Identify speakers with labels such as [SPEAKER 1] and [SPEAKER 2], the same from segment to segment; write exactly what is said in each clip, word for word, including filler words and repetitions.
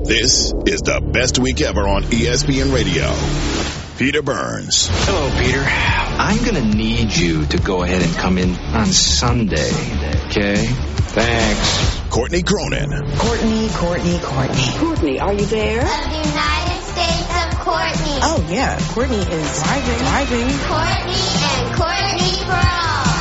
[SPEAKER 1] This is the best week ever on E S P N Radio. Peter Burns.
[SPEAKER 2] Hello, Peter. I'm going to need you to go ahead and come in on Sunday, okay? Thanks.
[SPEAKER 1] Courtney Cronin.
[SPEAKER 3] Courtney, Courtney, Courtney.
[SPEAKER 4] Courtney, are you there?
[SPEAKER 5] Of the United States of Courtney.
[SPEAKER 3] Oh, yeah. Courtney is driving. Driving.
[SPEAKER 5] Courtney and Courtney for all.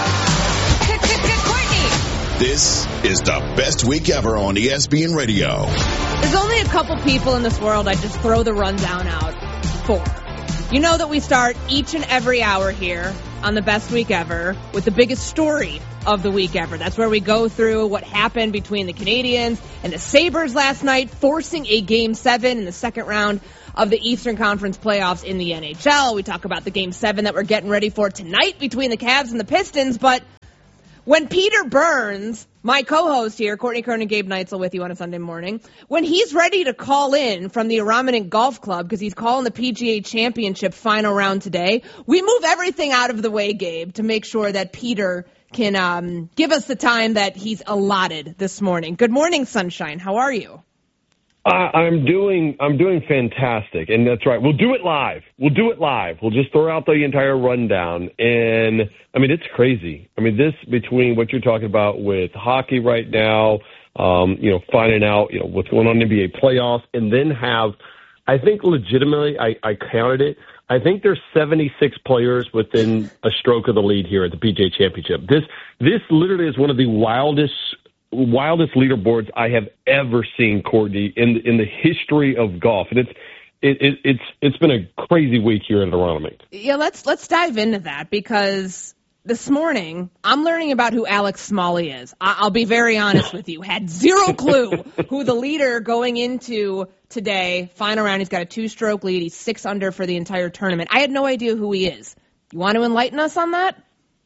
[SPEAKER 4] Courtney!
[SPEAKER 1] This is the best week ever on E S P N Radio.
[SPEAKER 6] There's only a couple people in this world I'd just throw the rundown out for. You know that we start each and every hour here on the best week ever with the biggest story of the week ever. That's where we go through what happened between the Canadians and the Sabres last night, forcing a game seven in the second round of the Eastern Conference playoffs in the N H L. We talk about the game seven that we're getting ready for tonight between the Cavs and the Pistons. But when Peter Burns, my co-host here, Courtney Cronin, Gabe Neitzel with you on a Sunday morning, when he's ready to call in from the Araminant Golf Club because he's calling the P G A Championship final round today, we move everything out of the way, Gabe, to make sure that Peter can um, give us the time that he's allotted this morning. Good morning, Sunshine. How are you?
[SPEAKER 7] Uh, I'm doing I'm doing fantastic, and that's right. We'll do it live. We'll do it live. We'll just throw out the entire rundown, and I mean it's crazy. I mean this between what you're talking about with hockey right now, um, you know, finding out you know what's going on in the N B A playoffs, and then have I think legitimately I, I counted it. I think there's seventy-six players within a stroke of the lead here at the P G A Championship. This this literally is one of the wildest. wildest leaderboards I have ever seen, Courtney, in in the history of golf, and it's it, it, it's it's been a crazy week here at Araminant.
[SPEAKER 6] Yeah, let's let's dive into that because this morning I'm learning about who Alex Smalley is. I, I'll be very honest with you, had zero clue who the leader going into today final round. He's got a two-stroke lead. He's six under for the entire tournament. I had no idea who he is. You want to enlighten us on that?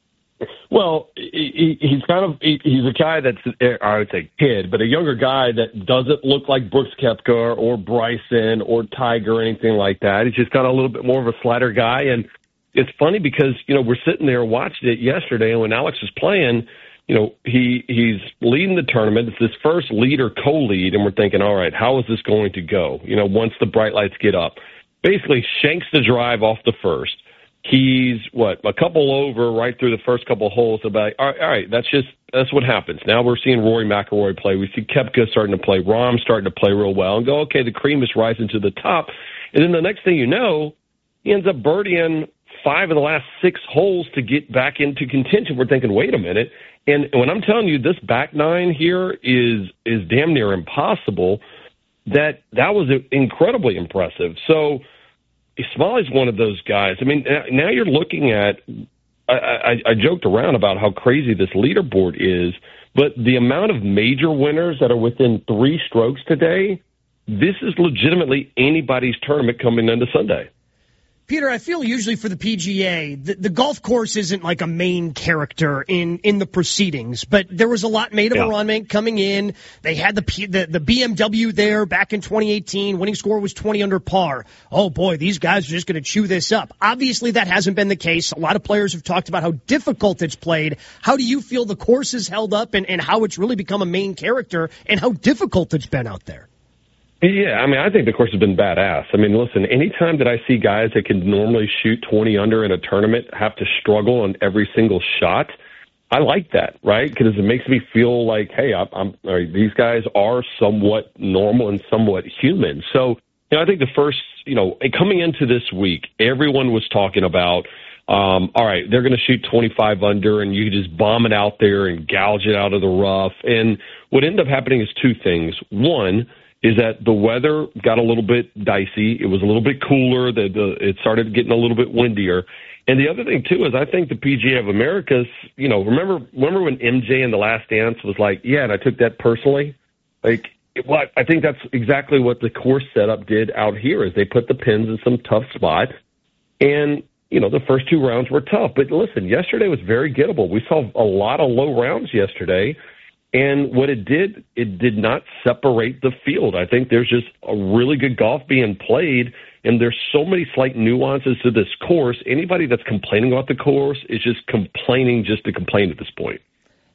[SPEAKER 7] Well, he, he's kind of he, he's a guy that's I would say kid, but a younger guy that doesn't look like Brooks Koepka or Bryson or Tiger or anything like that. He's just kind of a little bit more of a slider guy, and it's funny because you know we're sitting there watching it yesterday, and when Alex was playing, you know he he's leading the tournament. It's his first lead or co-lead, and we're thinking, all right, how is this going to go? You know, once the bright lights get up, basically shanks the drive off the first. He's, what, a couple over right through the first couple of holes. About all right, all right, that's just that's what happens. Now we're seeing Rory McIlroy play. We see Koepka starting to play. Rahm starting to play real well. And go, okay, the cream is rising to the top. And then the next thing you know, he ends up birdieing five of the last six holes to get back into contention. We're thinking, wait a minute. And when I'm telling you this back nine here is is damn near impossible, that that was incredibly impressive. So Smalley's one of those guys. I mean, now you're looking at, I, I, I joked around about how crazy this leaderboard is, but the amount of major winners that are within three strokes today, this is legitimately anybody's tournament coming into Sunday.
[SPEAKER 8] Peter, I feel usually for the P G A, the, the golf course isn't like a main character in, in the proceedings, but there was a lot made of
[SPEAKER 7] yeah.
[SPEAKER 8] Araminant coming in. They had the, the the B M W there back in twenty eighteen. Winning score was twenty under par. Oh, boy, these guys are just going to chew this up. Obviously, that hasn't been the case. A lot of players have talked about how difficult it's played. How do you feel the course has held up and, and how it's really become a main character and how difficult it's been out there?
[SPEAKER 7] Yeah, I mean, I think the course has been badass. I mean, listen, anytime that I see guys that can normally shoot twenty under in a tournament have to struggle on every single shot, I like that, right? Because it makes me feel like, hey, I'm, I'm all right, these guys are somewhat normal and somewhat human. So, you know, I think the first, you know, coming into this week, everyone was talking about, um, all right, they're going to shoot twenty-five under and you just bomb it out there and gouge it out of the rough. And what ended up happening is two things. One, is that the weather got a little bit dicey. It was a little bit cooler. The, the, it started getting a little bit windier. And the other thing, too, is I think the P G A of America's, you know, remember remember when M J in The Last Dance was like, yeah, and I took that personally? Like, what? I think that's exactly what the course setup did out here is they put the pins in some tough spots. And, you know, the first two rounds were tough. But listen, yesterday was very gettable. We saw a lot of low rounds yesterday. And what it did, it did not separate the field. I think there's just a really good golf being played, and there's so many slight nuances to this course. Anybody that's complaining about the course is just complaining just to complain at this point.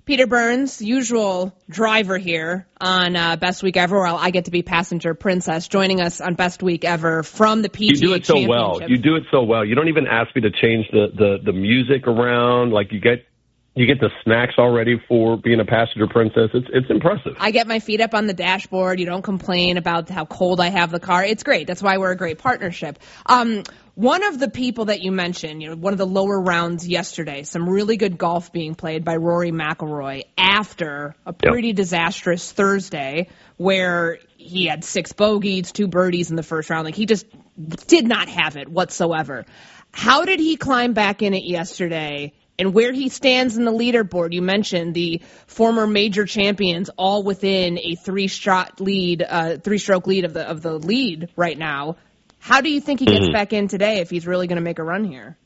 [SPEAKER 6] Peter Burns, usual driver here on uh, Best Week Ever, while I get to be passenger princess, joining us on Best Week Ever from the P G A
[SPEAKER 7] You do it so
[SPEAKER 6] Championship.
[SPEAKER 7] well. You do it so well. You don't even ask me to change the, the, the music around. Like, you get you get the snacks already for being a passenger princess. It's it's impressive.
[SPEAKER 6] I get my feet up on the dashboard. You don't complain about how cold I have the car. It's great. That's why we're a great partnership. Um, one of the people that you mentioned, you know, one of the lower rounds yesterday, some really good golf being played by Rory McIlroy after a pretty yep. disastrous Thursday where he had six bogeys, two birdies in the first round. Like, he just did not have it whatsoever. How did he climb back in it yesterday? And where he stands in the leaderboard, you mentioned the former major champions all within a three-stroke lead, uh, three-stroke lead of the of the lead right now. How do you think he gets mm-hmm. back in today if he's really going to make a run here?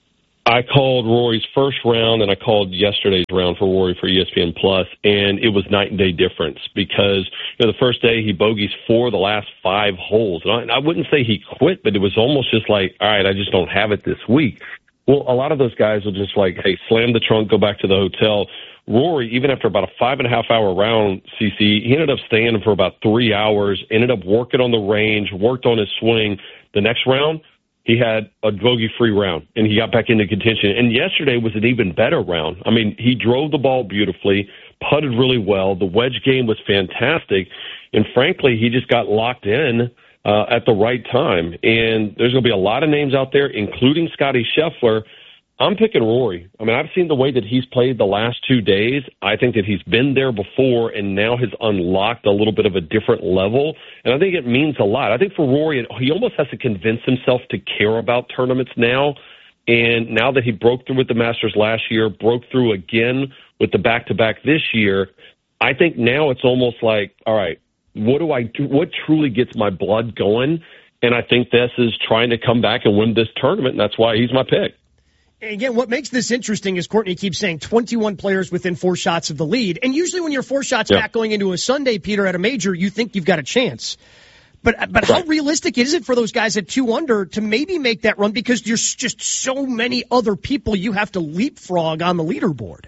[SPEAKER 7] I called Rory's first round, and I called yesterday's round for Rory for E S P N Plus, and it was night and day difference because, you know, the first day he bogeys four of the last five holes. And I, and I wouldn't say he quit, but it was almost just like, all right, I just don't have it this week. Well, a lot of those guys will just like, hey, slam the trunk, go back to the hotel. Rory, even after about a five and a half hour round, C C, he ended up staying for about three hours, ended up working on the range, worked on his swing. The next round, he had a bogey-free round, and he got back into contention. And yesterday was an even better round. I mean, he drove the ball beautifully, putted really well. The wedge game was fantastic. And frankly, he just got locked in Uh, at the right time. And there's going to be a lot of names out there, including Scotty Scheffler. I'm picking Rory. I mean, I've seen the way that he's played the last two days. I think that he's been there before and now has unlocked a little bit of a different level. And I think it means a lot. I think for Rory, he almost has to convince himself to care about tournaments now. And now that he broke through with the Masters last year, broke through again with the back-to-back this year, I think now it's almost like, all right, what do I do? What truly gets my blood going? And I think this is trying to come back and win this tournament, and that's why he's my pick.
[SPEAKER 8] And again, what makes this interesting is Courtney keeps saying twenty-one players within four shots of the lead. And usually when you're four shots yeah. back going into a Sunday, Peter, at a major, you think you've got a chance. But but right. how realistic is it for those guys at two under to maybe make that run because there's just so many other people you have to leapfrog on the leaderboard?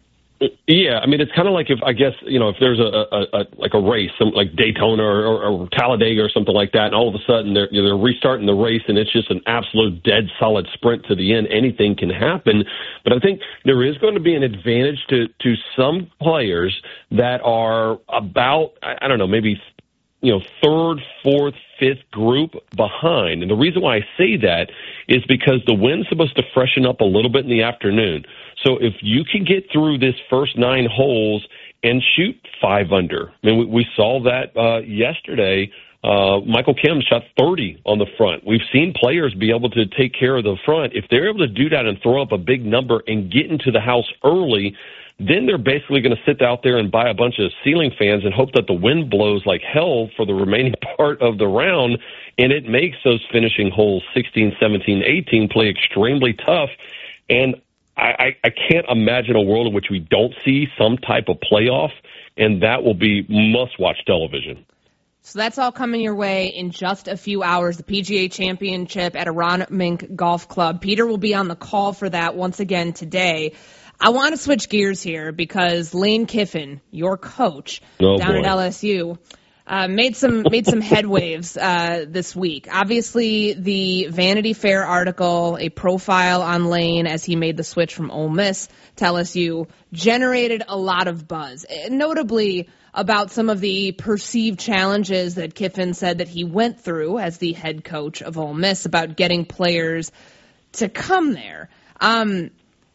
[SPEAKER 7] Yeah, I mean, it's kind of like if, I guess, you know, if there's a, a, a like a race, some, like Daytona or, or, or Talladega or something like that, and all of a sudden they're, you know, they're restarting the race and it's just an absolute dead solid sprint to the end. Anything can happen. But I think there is going to be an advantage to, to some players that are about, I don't know, maybe, you know, third, fourth, fifth group behind. And the reason why I say that is because the wind's supposed to freshen up a little bit in the afternoon. So if you can get through this first nine holes and shoot five under, I mean, we, we saw that uh, yesterday. Uh, Michael Kim shot thirty on the front. We've seen players be able to take care of the front. If they're able to do that and throw up a big number and get into the house early, then they're basically going to sit out there and buy a bunch of ceiling fans and hope that the wind blows like hell for the remaining part of the round, and it makes those finishing holes sixteen, seventeen, eighteen play extremely tough. And I, I can't imagine a world in which we don't see some type of playoff, and that will be must-watch television.
[SPEAKER 6] So that's all coming your way in just a few hours. The P G A Championship at Aron Mink Golf Club. Peter will be on the call for that once again today. I want to switch gears here because Lane Kiffin, your coach oh, down boy. at L S U, uh, made some made some headwaves uh, this week. Obviously, the Vanity Fair article, a profile on Lane as he made the switch from Ole Miss to L S U, generated a lot of buzz, notably about some of the perceived challenges that Kiffin said that he went through as the head coach of Ole Miss about getting players to come there. Um,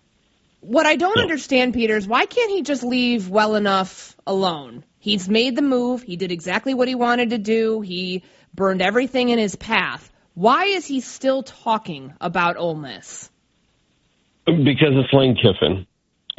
[SPEAKER 6] what I don't understand, Peter, is why can't he just leave well enough alone? He's made the move. He did exactly what he wanted to do. He burned everything in his path. Why is he still talking about Ole Miss?
[SPEAKER 7] Because it's Lane Kiffin.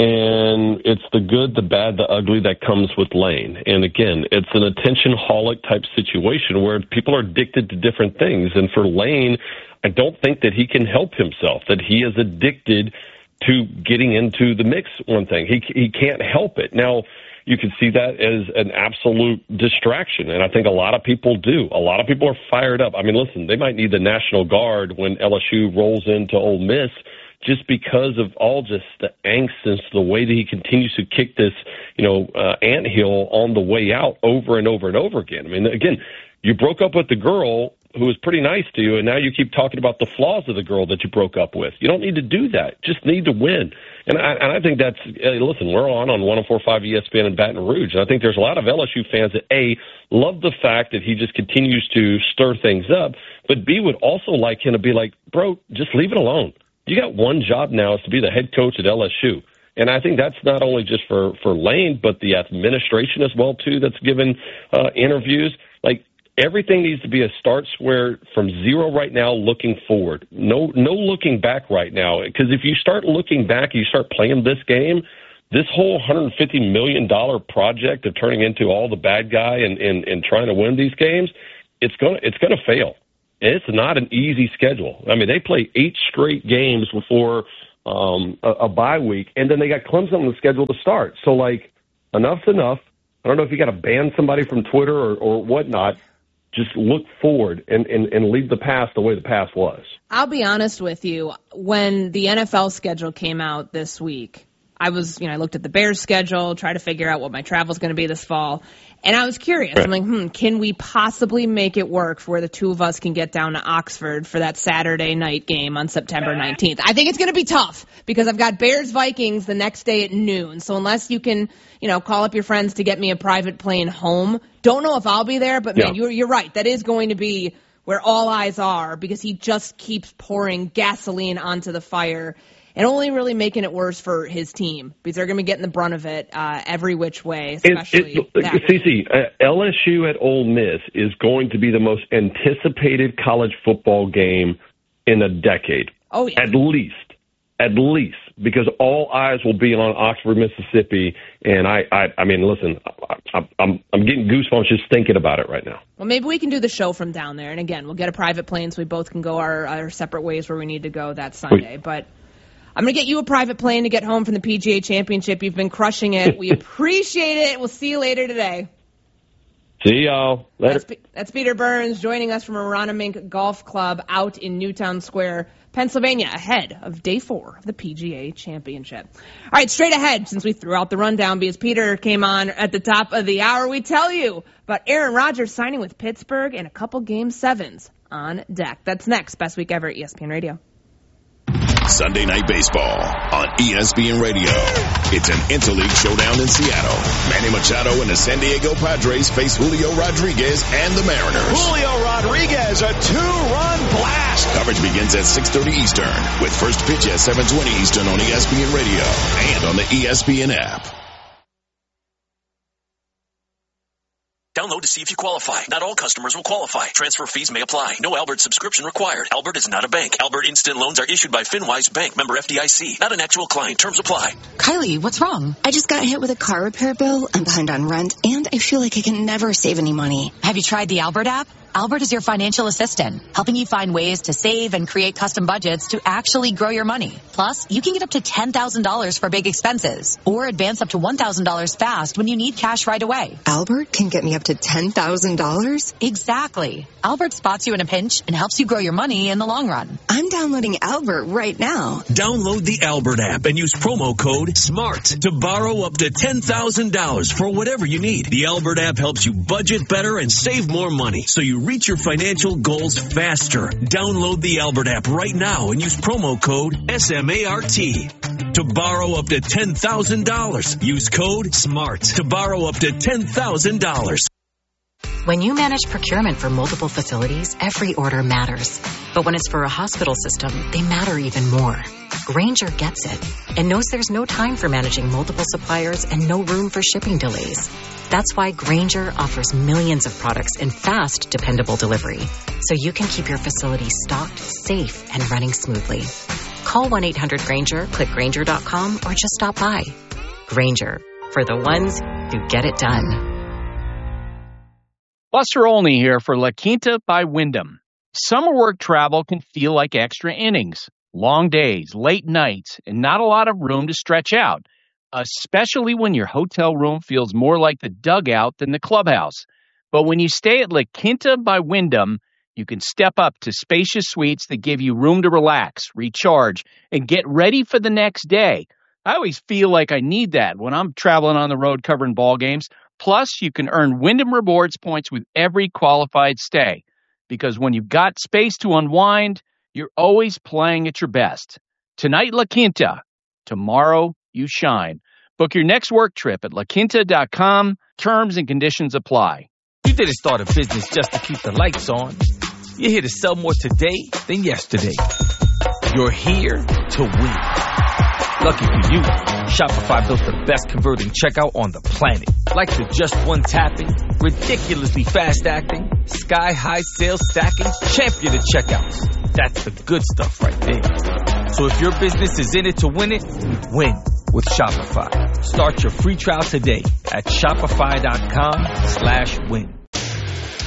[SPEAKER 7] And it's the good, the bad, the ugly that comes with Lane. And again, it's an attention-holic type situation where people are addicted to different things. And for Lane, I don't think that he can help himself, that he is addicted to getting into the mix, one thing. He he can't help it. Now, you can see that as an absolute distraction, and I think a lot of people do. A lot of people are fired up. I mean, listen, they might need the National Guard when L S U rolls into Ole Miss just because of all just the angst and the way that he continues to kick this, you know, uh, anthill on the way out over and over and over again. I mean, again, you broke up with the girl who was pretty nice to you, and now you keep talking about the flaws of the girl that you broke up with. You don't need to do that. Just need to win. And I, and I think that's, hey, listen, we're on on one oh four point five E S P N in Baton Rouge, and I think there's a lot of L S U fans that, A, love the fact that he just continues to stir things up, but B, would also like him to be like, bro, just leave it alone. You got one job now, is to be the head coach at L S U. And I think that's not only just for, for Lane, but the administration as well, too, that's given uh, interviews. Like, everything needs to be a start square from zero right now, looking forward. No no looking back right now. Because if you start looking back, you start playing this game, this whole one hundred fifty million dollars project of turning into all the bad guy and, and, and trying to win these games, it's gonna it's gonna fail. It's not an easy schedule. I mean, they play eight straight games before um, a, a bye week, and then they got Clemson on the schedule to start. So, like, enough's enough. I don't know if you got to ban somebody from Twitter or, or whatnot. Just look forward and, and, and leave the past the way the past was.
[SPEAKER 6] I'll be honest with you. When the N F L schedule came out this week, I was, you know, I looked at the Bears schedule, tried to figure out what my travel's going to be this fall, and I was curious. Right. I'm like, hmm, can we possibly make it work for where the two of us can get down to Oxford for that Saturday night game on September nineteenth? I think it's going to be tough because I've got Bears Vikings the next day at noon. So unless you can, you know, call up your friends to get me a private plane home, don't know if I'll be there, but man, yeah. you're you're right. That is going to be where all eyes are because he just keeps pouring gasoline onto the fire. And only really making it worse for his team because they're going to be getting the brunt of it uh, every which way, especially
[SPEAKER 7] it, it, C C, uh, L S U at Ole Miss is going to be the most anticipated college football game in a decade.
[SPEAKER 6] Oh, yeah.
[SPEAKER 7] At least. At least. Because all eyes will be on Oxford, Mississippi. And, I, I, I mean, listen, I, I, I'm, I'm getting goosebumps just thinking about it right now.
[SPEAKER 6] Well, maybe we can do the show from down there. And, again, we'll get a private plane so we both can go our, our separate ways where we need to go that Sunday. We, but I'm going to get you a private plane to get home from the P G A Championship. You've been crushing it. We appreciate it. We'll see you later today.
[SPEAKER 7] See y'all later.
[SPEAKER 6] That's, that's Peter Burns joining us from Aronimink Golf Club out in Newtown Square, Pennsylvania, ahead of day four of the P G A Championship. All right, straight ahead, since we threw out the rundown because Peter came on at the top of the hour, we tell you about Aaron Rodgers signing with Pittsburgh and a couple game sevens on deck. That's next. Best week ever at E S P N Radio.
[SPEAKER 1] Sunday Night Baseball on E S P N Radio. It's an interleague showdown in Seattle. Manny Machado and the San Diego Padres face Julio Rodriguez and the Mariners.
[SPEAKER 9] Julio Rodriguez, a two-run blast.
[SPEAKER 1] Coverage begins at six thirty Eastern with first pitch at seven twenty Eastern on E S P N Radio and on the E S P N app.
[SPEAKER 10] Download to see if you qualify. Not all customers will qualify. Transfer fees may apply. No Albert subscription required. Albert is not a bank. Albert Instant Loans are issued by FinWise Bank, member F D I C. Not an actual client. Terms apply.
[SPEAKER 3] Kylie, what's wrong? I just got hit with a car repair bill. I'm behind on rent, and I feel like I can never save any money.
[SPEAKER 11] Have you tried the Albert app? Albert is your financial assistant, helping you find ways to save and create custom budgets to actually grow your money. Plus, you can get up to ten thousand dollars for big expenses or advance up to one thousand dollars fast when you need cash right away.
[SPEAKER 3] Albert can get me up to ten thousand dollars?
[SPEAKER 11] Exactly. Albert spots you in a pinch and helps you grow your money in the long run.
[SPEAKER 3] I'm downloading Albert right now.
[SPEAKER 12] Download the Albert app and use promo code SMART to borrow up to ten thousand dollars for whatever you need. The Albert app helps you budget better and save more money so you reach your financial goals faster. Download the Albert app right now and use promo code S M A R T to borrow up to ten thousand dollars. Use code SMART to borrow up to ten thousand dollars.
[SPEAKER 11] When you manage procurement for multiple facilities, every order matters. But when it's for a hospital system, they matter even more. Grainger gets it and knows there's no time for managing multiple suppliers and no room for shipping delays. That's why Grainger offers millions of products in fast, dependable delivery, so you can keep your facility stocked, safe, and running smoothly. Call one eight hundred Grainger, click Grainger dot com, or just stop by. Grainger, for the ones who get it done.
[SPEAKER 13] Buster Olney here for La Quinta by Wyndham. Summer work travel can feel like extra innings. Long days, late nights, and not a lot of room to stretch out, especially when your hotel room feels more like the dugout than the clubhouse. But when you stay at La Quinta by Wyndham, You can step up to spacious suites that give you room to relax, recharge, and get ready for the next day. I always feel like I need that when I'm traveling on the road covering ball games. Plus, you can earn Wyndham Rewards points with every qualified stay. Because when you've got space to unwind, you're always playing at your best. Tonight, La Quinta. Tomorrow, you shine. Book your next work trip at la quinta dot com. Terms and conditions apply.
[SPEAKER 14] You didn't start a business just to keep the lights on. You're here to sell more today than yesterday. You're here to win. Lucky for you, Shopify built the best converting checkout on the planet. Like the just one tapping, ridiculously fast acting, sky high sales stacking, champion of checkouts. That's the good stuff right there. So if your business is in it to win it, win with Shopify. Start your free trial today at shopify dot com slash win.